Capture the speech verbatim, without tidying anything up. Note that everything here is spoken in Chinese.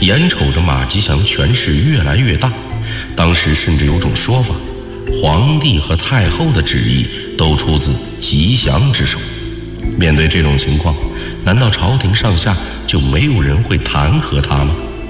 眼瞅着马吉祥权势越来越大，当时甚至有种说法，皇帝和太后的旨意都出自吉祥之手。面对这种情况，难道朝廷上下就没有人会弹劾他吗？